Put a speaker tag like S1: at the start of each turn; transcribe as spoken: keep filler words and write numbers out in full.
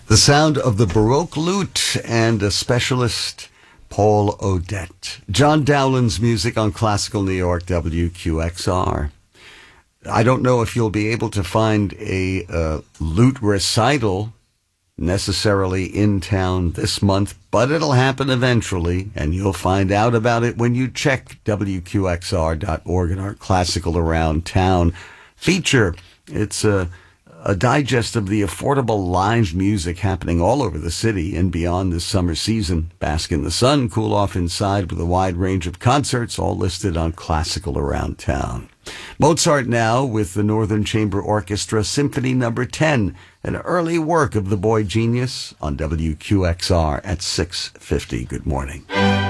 S1: The sound of the Baroque lute and a specialist, Paul Odette. John Dowland's music on Classical New York, W Q X R. I don't know if you'll be able to find a uh, lute recital necessarily in town this month, but it'll happen eventually, and you'll find out about it when you check W Q X R dot org and our Classical Around Town feature. It's a A digest of the affordable live music happening all over the city and beyond this summer season. Bask in the sun, cool off inside with a wide range of concerts, all listed on Classical Around Town. Mozart now with the Northern Chamber Orchestra Symphony Number ten, an early work of the boy genius on W Q X R at six fifty. Good morning.